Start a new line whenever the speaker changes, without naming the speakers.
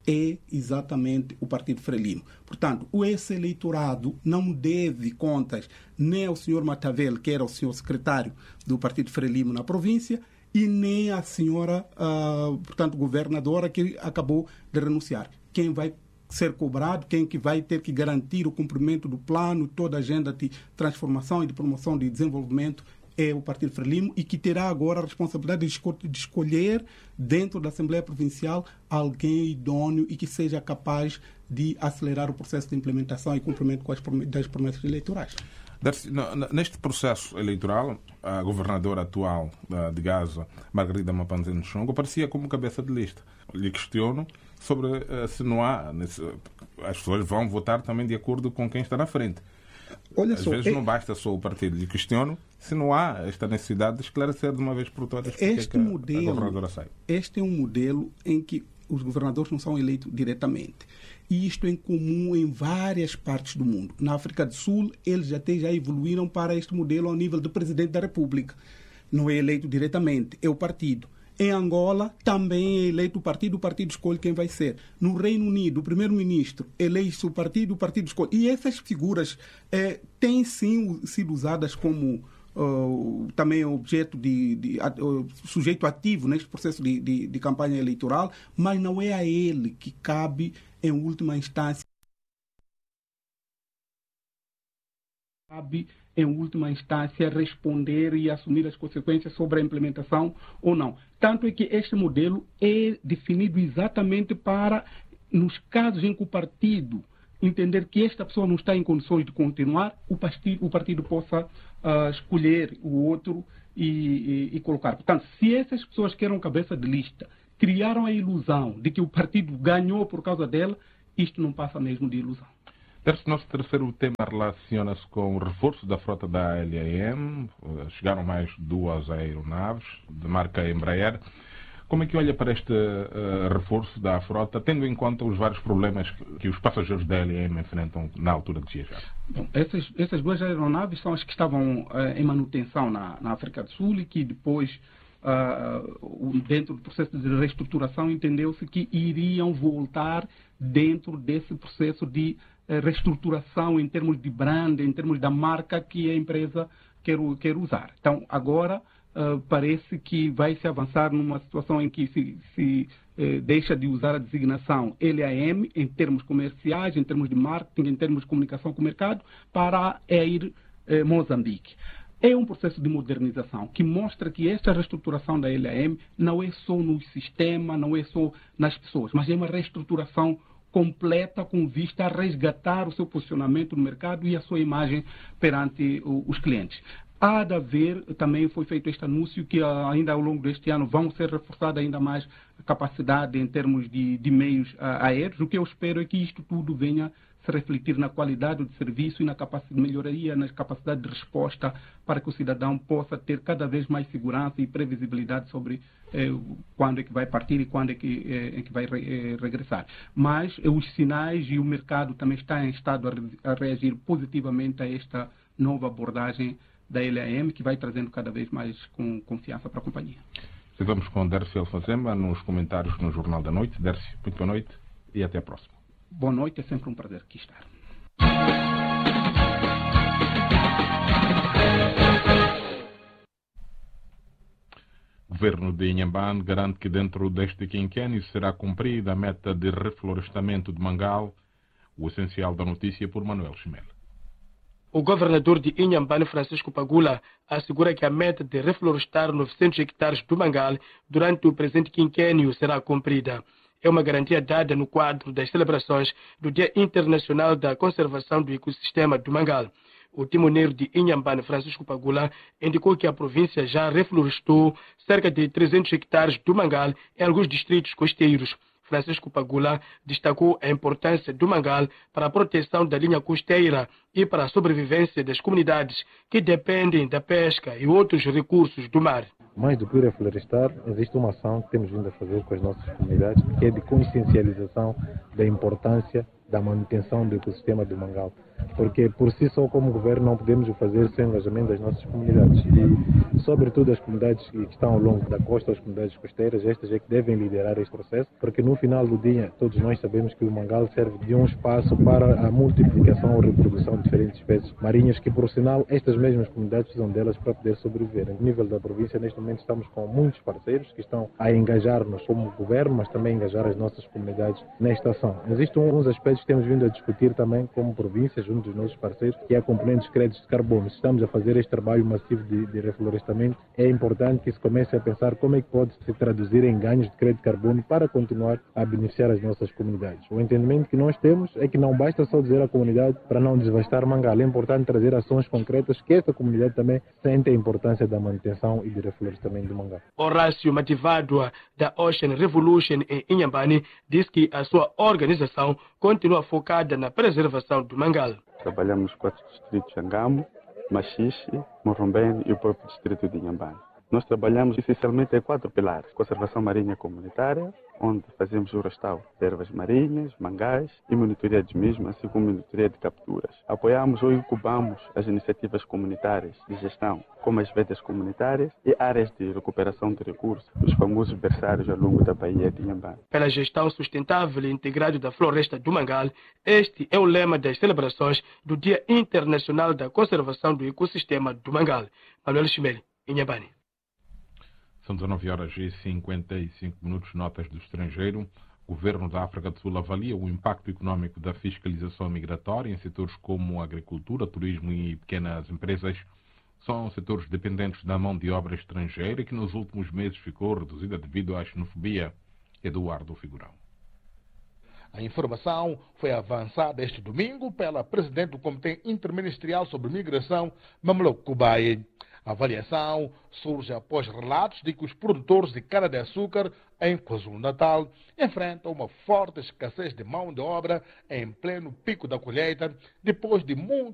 é exatamente o Partido Frelimo. Portanto, esse eleitorado não deve contas nem ao senhor Matavel, que era o senhor secretário do Partido Frelimo na província, e nem à senhora, portanto, governadora, que acabou de renunciar. Quem vai ser cobrado, quem que vai ter que garantir o cumprimento do plano, toda a agenda de transformação e de promoção de desenvolvimento é o Partido Frelimo, e que terá agora a responsabilidade de escolher dentro da Assembleia Provincial alguém idôneo e que seja capaz de acelerar o processo de implementação e cumprimento das promessas eleitorais.
Neste processo eleitoral, a governadora atual de Gaza, Margarida Mapanzene Chongo, aparecia como cabeça de lista. Lhe questiono sobre se não há... As pessoas vão votar também de acordo com quem está na frente. Às vezes não basta só o partido. Lhe questiono se não há esta necessidade de esclarecer de uma vez por todas porque a governadora sai.
Este é um modelo em que os governadores não são eleitos diretamente. E isto é comum em várias partes do mundo. Na África do Sul, eles já evoluíram para este modelo ao nível do presidente da República. Não é eleito diretamente, é o partido. Em Angola, também é eleito o partido escolhe quem vai ser. No Reino Unido, o primeiro-ministro elege o partido escolhe. E essas figuras têm sim sido usadas como também objeto de sujeito ativo neste processo de campanha eleitoral, mas não é a ele que cabe, em última instância, responder e assumir as consequências sobre a implementação ou não. Tanto é que este modelo é definido exatamente para, nos casos em que o partido entender que esta pessoa não está em condições de continuar, o partido possa escolher o outro e colocar. Portanto, se essas pessoas que eram cabeça de lista criaram a ilusão de que o partido ganhou por causa dela, isto não passa mesmo de ilusão.
Nosso terceiro tema relaciona-se com o reforço da frota da LAM. Chegaram mais 2 aeronaves de marca Embraer. Como é que olha para este reforço da frota, tendo em conta os vários problemas que os passageiros da LAM enfrentam na altura de viajar?
Bom, essas 2 aeronaves são as que estavam em manutenção na África do Sul e que depois, dentro do processo de reestruturação, entendeu-se que iriam voltar dentro desse processo de reestruturação em termos de brand, em termos da marca que a empresa quer usar. Então, agora parece que vai se avançar numa situação em que se deixa de usar a designação LAM em termos comerciais, em termos de marketing, em termos de comunicação com o mercado, para Air Moçambique. É um processo de modernização que mostra que esta reestruturação da LAM não é só no sistema, não é só nas pessoas, mas é uma reestruturação completa com vista a resgatar o seu posicionamento no mercado e a sua imagem perante os clientes. Há de haver, também foi feito este anúncio, que ainda ao longo deste ano vão ser reforçada ainda mais a capacidade em termos de meios aéreos. O que eu espero é que isto tudo venha se refletir na qualidade do serviço e na melhoria na capacidade de resposta para que o cidadão possa ter cada vez mais segurança e previsibilidade sobre quando é que vai partir e quando é que vai regressar. Mas os sinais e o mercado também está em estado a reagir positivamente a esta nova abordagem da LAM, que vai trazendo cada vez mais com confiança para a companhia.
Vamos com Dércio Alfazema nos comentários no Jornal da Noite. Dércio, muito boa noite e até a próxima.
Boa noite, é sempre um prazer aqui estar.
O governo de Inhambane garante que dentro deste quinquênio será cumprida a meta de reflorestamento de Mangal. O essencial da notícia por Manuel Chimela.
O governador de Inhambane, Francisco Pagula, assegura que a meta de reflorestar 900 hectares do Mangal durante o presente quinquênio será cumprida. É uma garantia dada no quadro das celebrações do Dia Internacional da Conservação do Ecossistema do Mangal. O timoneiro de Inhambane, Francisco Pagula, indicou que a província já reflorestou cerca de 300 hectares do Mangal em alguns distritos costeiros. Francisco Pagula destacou a importância do Mangal para a proteção da linha costeira e para a sobrevivência das comunidades que dependem da pesca e outros recursos do mar.
Mais do que reflorestar, existe uma ação que temos vindo a fazer com as nossas comunidades, que é de consciencialização da importância da manutenção do ecossistema do Mangal. Porque por si só, como governo, não podemos o fazer sem o engajamento das nossas comunidades. E, sobretudo, as comunidades que estão ao longo da costa, as comunidades costeiras, estas é que devem liderar este processo, porque no final do dia, todos nós sabemos que o Mangal serve de um espaço para a multiplicação ou reprodução de diferentes espécies marinhas, que, por sinal, estas mesmas comunidades precisam delas para poder sobreviver. No nível da província, neste momento, estamos com muitos parceiros que estão a engajar-nos como governo, mas também a engajar as nossas comunidades nesta ação. Existem alguns aspectos que temos vindo a discutir também como província, junto dos nossos parceiros, que é a componente dos créditos de carbono. Se estamos a fazer este trabalho massivo de reflorestamento, é importante que se comece a pensar como é que pode se traduzir em ganhos de crédito de carbono para continuar a beneficiar as nossas comunidades. O entendimento que nós temos é que não basta só dizer à comunidade para não devastar Mangal, é importante trazer ações concretas que esta comunidade também sente a importância da manutenção e do reflorestamento do Mangal.
Horácio Mativadua, da Ocean Revolution em Inhambane, diz que a sua organização continua focada na preservação do Mangal.
Trabalhamos 4 distritos: Xangamo, Machixe, Morrombene e o próprio distrito de Inhambane. Nós trabalhamos essencialmente em 4 pilares: conservação marinha comunitária, onde fazemos o restauro de ervas marinhas, mangás e monitoria dos mesmos, assim como monitoria de capturas. Apoiamos ou incubamos as iniciativas comunitárias de gestão, como as vedas comunitárias e áreas de recuperação de recursos, os famosos berçários ao longo da Baía de Inhambane.
Pela gestão sustentável e integrada da floresta do Mangal, este é o lema das celebrações do Dia Internacional da Conservação do Ecossistema do Mangal. Manuel Chimeli, Inhambane.
São 19 horas e 55 minutos. Notas do estrangeiro. O governo da África do Sul avalia o impacto econômico da fiscalização migratória em setores como agricultura, turismo e pequenas empresas. São setores dependentes da mão de obra estrangeira que nos últimos meses ficou reduzida devido à xenofobia. Eduardo Figurão.
A informação foi avançada este domingo pela presidente do Comitê Interministerial sobre Migração, Mamelou Kubaye. A avaliação surge após relatos de que os produtores de cana-de-açúcar em KwaZulu-Natal enfrentam uma forte escassez de mão de obra em pleno pico da colheita, depois de muitos